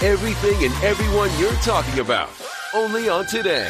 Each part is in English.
Everything and everyone you're talking about. Only on Today.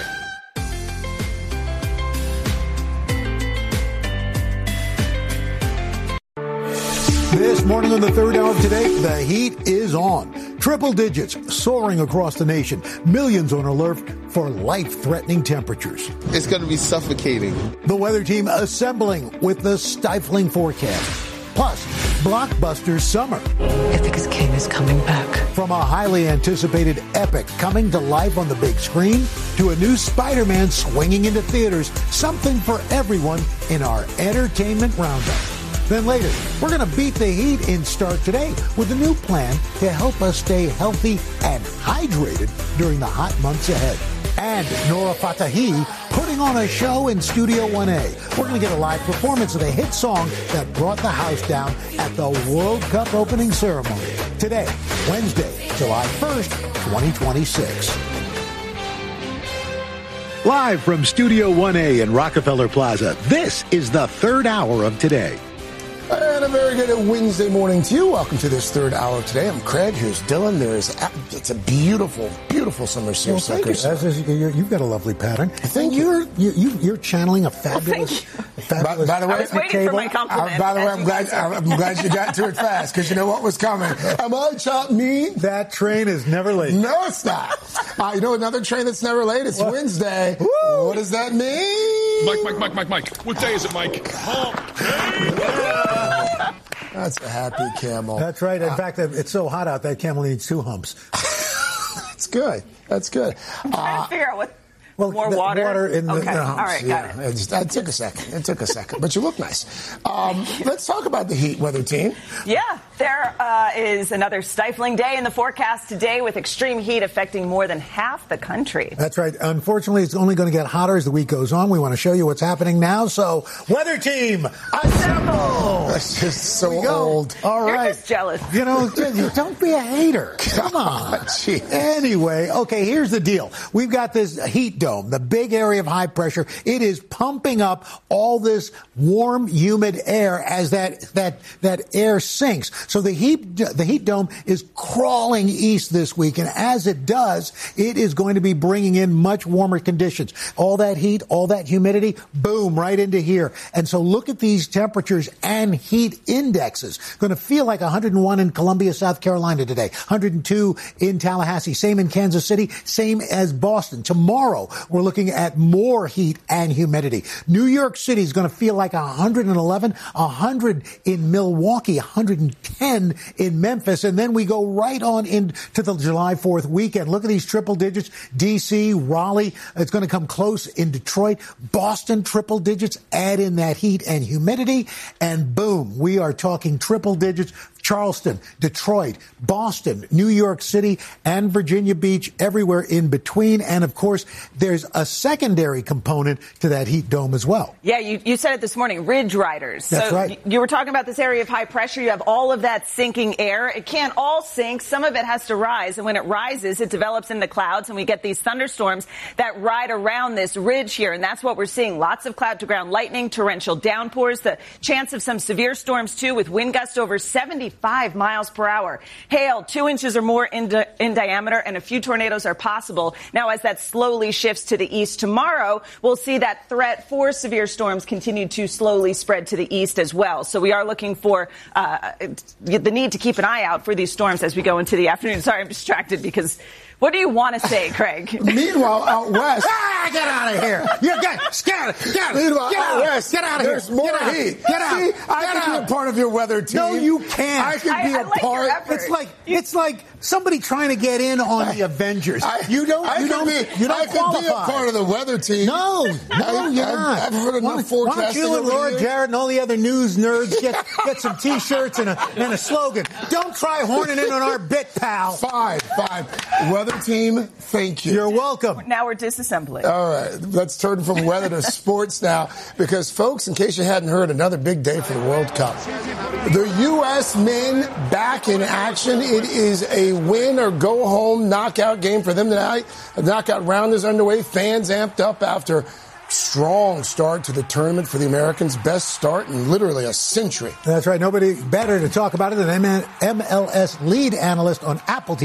This morning on the third hour of Today, the heat is on. Triple digits soaring across the nation. Millions on alert for life-threatening temperatures. It's going to be suffocating. The weather team assembling with the stifling forecast. Plus, blockbuster summer. Ithaca's king is coming back. From a highly anticipated epic coming to life on the big screen to a new Spider-Man swinging into theaters, something for everyone in our entertainment roundup. Then later, we're going to beat the heat in Start Today with a new plan to help us stay healthy and hydrated during the hot months ahead. And Nora Fatahi putting on a show in Studio 1A. We're going to get a live performance of the hit song that brought the house down at the World Cup opening ceremony. Today, Wednesday, July 1st, 2026. Live from Studio 1A in Rockefeller Plaza, this is the third hour of Today. And a very good Wednesday morning to you. Welcome to this third hour of Today. I'm Craig. Here's Dylan. It's a beautiful, beautiful summer series. You've got a lovely pattern. Thank you. You're channeling a fabulous. By the way, I was waiting for my compliment. By the way, I'm glad you got to it fast because you know what was coming. Am I chopped meat? That train is never late. No, it's not. You know another train that's never late? It's Wednesday. Woo! What does that mean? Mike. What day is it, Mike? That's a happy camel. That's right. In fact, it's so hot out that camel needs two humps. That's good. I'm trying to figure out what. Well, more water in the okay. humps. All right, got it. It took a second. But you look nice. Let's talk about the heat weather team. Yeah, there is another stifling day in the forecast today with extreme heat affecting more than half the country. That's right. Unfortunately, it's only going to get hotter as the week goes on. We want to show you what's happening now. So, weather team, assemble! That's just so old. All right. You're just jealous. You know, don't be a hater. Come on. Anyway, okay, here's the deal. We've got this heat dome, the big area of high pressure. It is pumping up all this warm, humid air as that air sinks. So the heat dome is crawling east this week, and as it does, it is going to be bringing in much warmer conditions. All that heat, all that humidity, boom, right into here. And so look at these temperatures and heat indexes. Going to feel like 101 in Columbia, South Carolina today, 102 in Tallahassee, same in Kansas City, same as Boston. Tomorrow, we're looking at more heat and humidity. New York City is going to feel like 111, 100 in Milwaukee, 110 in Memphis, and then we go right on into the July 4th weekend. Look at these triple digits. D.C., Raleigh, it's going to come close in Detroit. Boston, triple digits. Add in that heat and humidity, and boom, we are talking triple digits. Charleston, Detroit, Boston, New York City, and Virginia Beach, everywhere in between. And, of course, there's a secondary component to that heat dome as well. Yeah, you said it this morning, ridge riders. That's so right. You were talking about this area of high pressure. You have all of that sinking air. It can't all sink. Some of it has to rise. And when it rises, it develops into clouds, and we get these thunderstorms that ride around this ridge here. And that's what we're seeing. Lots of cloud-to-ground lightning, torrential downpours, the chance of some severe storms, too, with wind gusts over 75 miles per hour. Hail 2 inches or more in diameter, and a few tornadoes are possible. Now, as that slowly shifts to the east tomorrow, we'll see that threat for severe storms continue to slowly spread to the east as well. So we are looking for the need to keep an eye out for these storms as we go into the afternoon. Sorry, I'm distracted because what do you want to say, Craig? Meanwhile, out west. Get out of here. You're get Meanwhile, get out out. west. Get out of here. There's more heat. Get out. See, I can be a part of your weather team. No, you can't. I can be I a like part. your effort. It's like somebody trying to get in on the Avengers. You don't I can qualify. be a part of the weather team. No, you're not. I've heard enough forecasting. Why don't you and Laura Jarrett and all the other news nerds get some T-shirts and a slogan? Don't try horning in on our bit, pal. Fine. Weather team, thank you. You're welcome. Now we're disassembling. All right, let's turn from weather to sports now, because, folks, in case you hadn't heard, another big day for the World Cup. The U.S. men back in action. It is a win-or-go-home knockout game for them tonight. The knockout round is underway. Fans amped up after strong start to the tournament for the Americans. Best start in literally a century. That's right. Nobody better to talk about it than MLS lead analyst on Apple TV.